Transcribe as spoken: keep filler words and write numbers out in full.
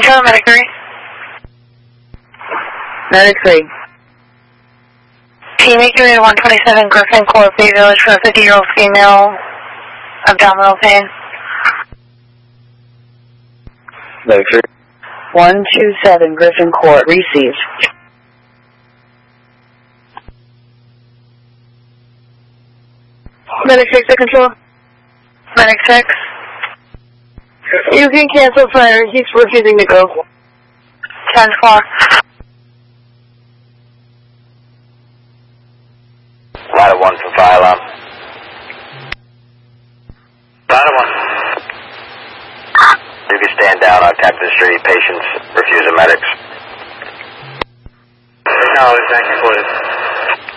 Control, Medic three. Medic three. Team eight one twenty-seven Griffin Court, Bay Village for a fifty-year-old female, abdominal pain. Medic three. one two seven Griffin Court, received. Medic six to control. Medic six. You can cancel fire, he's refusing to go. ten four. Ladder one for fire alarm. Ladder one. You can stand down on Captain Street. Patients refusing medics. No, it's not recorded.